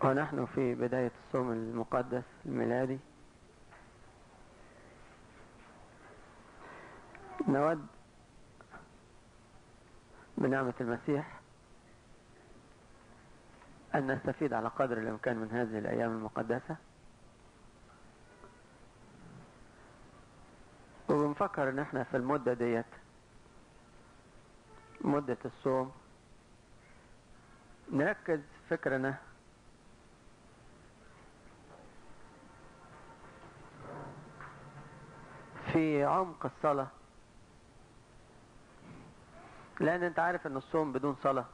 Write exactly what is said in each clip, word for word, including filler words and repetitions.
ونحن في بداية الصوم المقدس الميلادي، نود بنعمة المسيح أن نستفيد على قدر الإمكان من هذه الأيام المقدسة، وبنفكر إن احنا في المدة ديت مدة الصوم نركز فكرنا في عمق الصلاة، لأن أنت عارف أن الصوم بدون صلاة،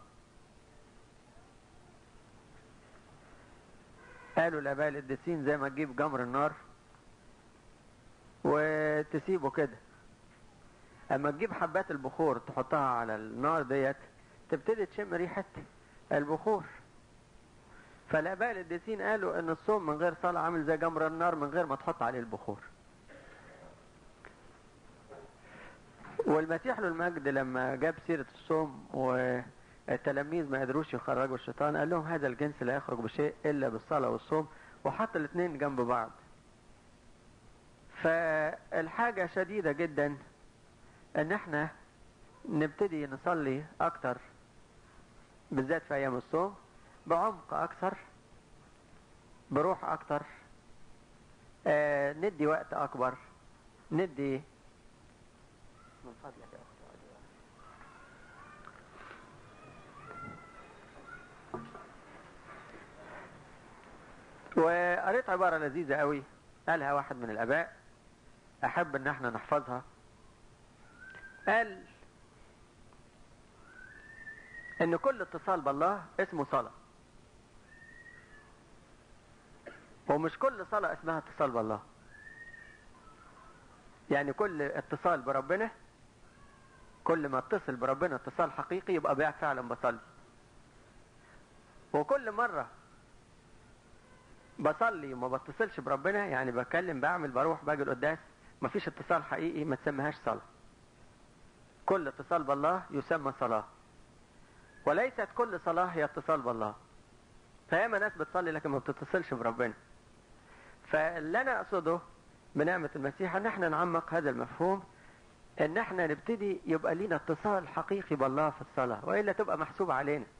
قالوا الآباء القديسين زي ما تجيب جمر النار وتسيبه كده، أما تجيب حبات البخور تحطها على النار ديت تبتدي تشم ريحة البخور. فالآباء القديسين قالوا أن الصوم من غير صلاة عامل زي جمر النار من غير ما تحط عليه البخور. والمسيح له المجد لما جاب سيرة الصوم والتلاميذ ما قدروش يخرجوا الشيطان قال لهم هذا الجنس لا يخرج بشيء إلا بالصلاة والصوم، وحط الاثنين جنب بعض. فالحاجة شديدة جدا ان احنا نبتدي نصلي اكتر بالذات في ايام الصوم بعمق اكتر بروح اكتر، آه ندي وقت اكبر، ندي من فضلك يا اختي. وقريت عبارة لذيذة قوي قالها واحد من الاباء احب ان احنا نحفظها. قال ان كل اتصال بالله اسمه صلاة، ومش كل صلاة اسمها اتصال بالله. يعني كل اتصال بربنا، كل ما اتصل بربنا اتصال حقيقي يبقى بقى فعلا بصلي. وكل مرة بصلي وما بتصلش بربنا، يعني بكلم بعمل بروح باجي القداس مفيش اتصال حقيقي، ما تسميهاش صلاة. كل اتصال بالله يسمى صلاة، وليست كل صلاة هي اتصال بالله. فياما ناس بتصلي لكن ما بتتصلش بربنا. فاللي انا اقصده بنعمة المسيح ان احنا نعمق هذا المفهوم، ان احنا نبتدي يبقى لينا اتصال حقيقي بالله في الصلاة، وإلا تبقى محسوبة علينا.